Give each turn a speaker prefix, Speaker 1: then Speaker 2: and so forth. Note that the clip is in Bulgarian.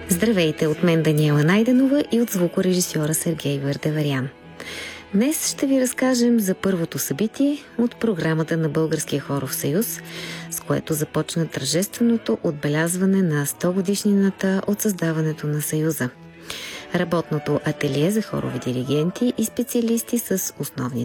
Speaker 1: Здравейте от мен Даниела Найденова и от звукорежисьора Сергей Върдеварян. Днес ще ви разкажем за първото събитие от програмата на Българския хоров съюз, с което започна тържественото отбелязване на 100 годишнината от създаването на Съюза. Работното ателие за хорови диригенти и специалисти с основни